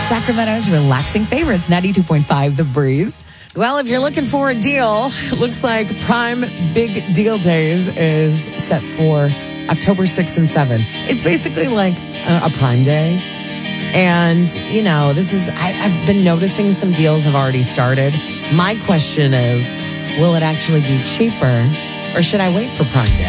Sacramento's relaxing favorites, 92.5 The Breeze. Well, if you're looking for a deal, it looks like Prime Big Deal Days is set for October 6th and 7th. It's basically like a Prime Day. And, I've been noticing some deals have already started. My question is, will it actually be cheaper or should I wait for Prime Day?